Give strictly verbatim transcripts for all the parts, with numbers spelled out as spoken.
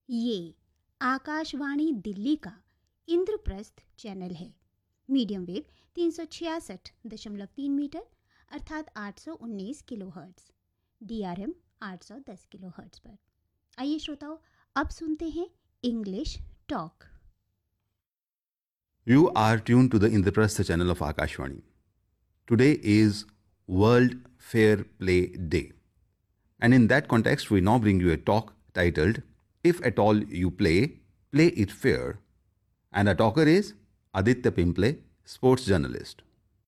ये आकाशवाणी दिल्ली का इंद्रप्रस्थ चैनल है। मीडियम वेव तीन सौ छियासठ दशमलव तीन मीटर अर्थात आठ सौ उन्नीस kilo hertz, D R M आठ सौ दस किलो हर्ट्ज पर। आइए श्रोताओं, अब सुनते हैं English talk. You are tuned to the Indraprastha channel of Akashvani. Today is World Fair Play Day. And in that context, we now bring you a talk titled, If At All You Play, Play It Fair. And our talker is Aditya Pimple, sports journalist.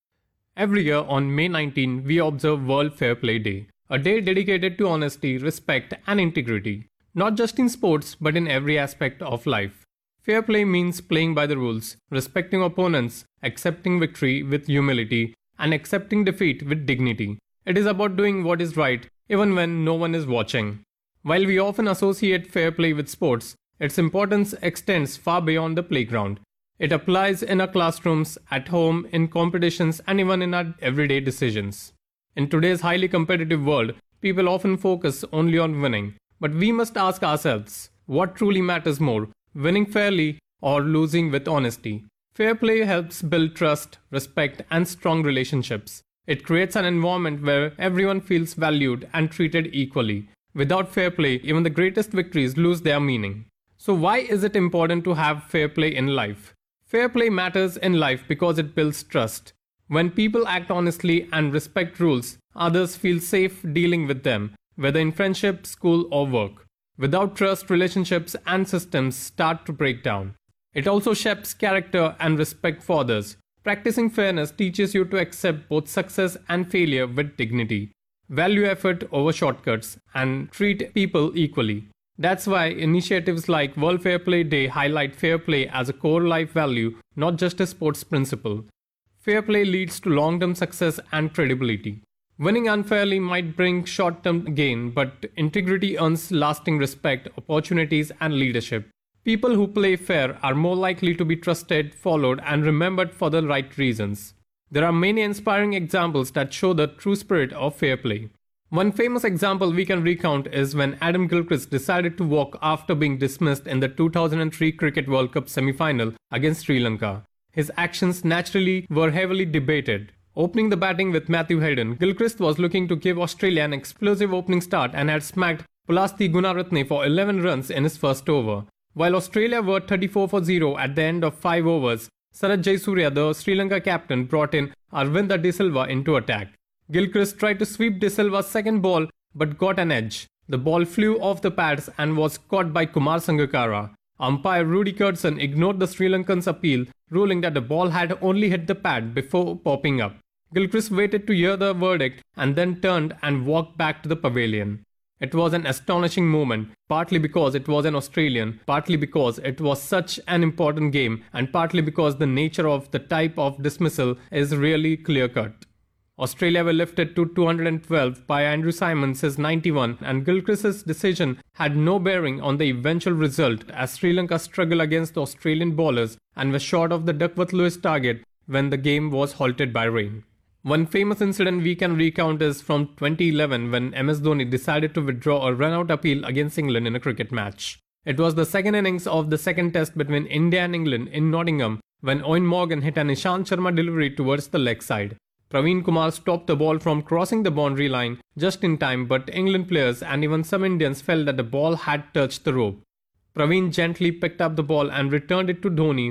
Every year on May nineteenth, we observe World Fair Play Day, a day dedicated to honesty, respect, and integrity, not just in sports but in every aspect of life. Fair play means playing by the rules, respecting opponents, accepting victory with humility, and accepting defeat with dignity. It is about doing what is right even when no one is watching. While we often associate fair play with sports, its importance extends far beyond the playground. It applies in our classrooms, at home, in competitions, and even in our everyday decisions. In today's highly competitive world, people often focus only on winning. But we must ask ourselves, what truly matters more, winning fairly or losing with honesty? Fair play helps build trust, respect, and strong relationships. It creates an environment where everyone feels valued and treated equally. Without fair play, even the greatest victories lose their meaning. So why is it important to have fair play in life? Fair play matters in life because it builds trust. When people act honestly and respect rules, others feel safe dealing with them, whether in friendship, school, or work. Without trust, relationships and systems start to break down. It also shapes character and respect for others. Practicing fairness teaches you to accept both success and failure with dignity, value effort over shortcuts, and treat people equally. That's why initiatives like World Fair Play Day highlight fair play as a core life value, not just a sports principle. Fair play leads to long-term success and credibility. Winning unfairly might bring short-term gain, but integrity earns lasting respect, opportunities, and leadership. People who play fair are more likely to be trusted, followed, and remembered for the right reasons. There are many inspiring examples that show the true spirit of fair play. One famous example we can recount is when Adam Gilchrist decided to walk after being dismissed in the two thousand three Cricket World Cup semi-final against Sri Lanka. His actions naturally were heavily debated. Opening the batting with Matthew Hayden, Gilchrist was looking to give Australia an explosive opening start and had smacked Pulasthi Gunaratne for eleven runs in his first over. While Australia were thirty-four for zero at the end of five overs, Sarath Jayasuriya, the Sri Lanka captain, brought in Arvinda De Silva into attack. Gilchrist tried to sweep De Silva's second ball but got an edge. The ball flew off the pads and was caught by Kumar Sangakkara. Umpire Rudy Kurtzen ignored the Sri Lankans' appeal, ruling that the ball had only hit the pad before popping up. Gilchrist waited to hear the verdict and then turned and walked back to the pavilion. It was an astonishing moment, partly because it was an Australian, partly because it was such an important game, and partly because the nature of the type of dismissal is really clear-cut. Australia were lifted to two hundred twelve by Andrew Symonds' ninety-one, and Gilchrist's decision had no bearing on the eventual result as Sri Lanka struggled against the Australian bowlers and was short of the Duckworth-Lewis target when the game was halted by rain. One famous incident we can recount is from twenty eleven when M S Dhoni decided to withdraw a run-out appeal against England in a cricket match. It was the second innings of the second test between India and England in Nottingham when Eoin Morgan hit an Ishant Sharma delivery towards the leg side. Praveen Kumar stopped the ball from crossing the boundary line just in time, but England players and even some Indians felt that the ball had touched the rope. Praveen gently picked up the ball and returned it to Dhoni,